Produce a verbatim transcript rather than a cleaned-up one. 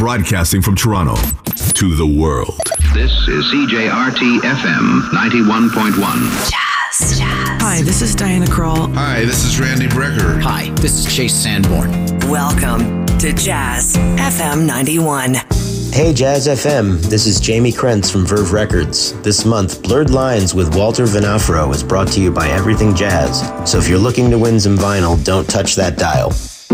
Broadcasting from Toronto to the world. This is C J R T F M ninety-one point one. Jazz, jazz. Hi, this is Diana Krall. Hi, this is Randy Brecker. Hi, this is Chase Sanborn. Welcome to Jazz F M ninety-one. Hey Jazz F M, this is Jamie Krentz from Verve Records. This month, Blurred Lines with Walter Venafro is brought to you by Everything Jazz. So if you're looking to win some vinyl, don't touch that dial.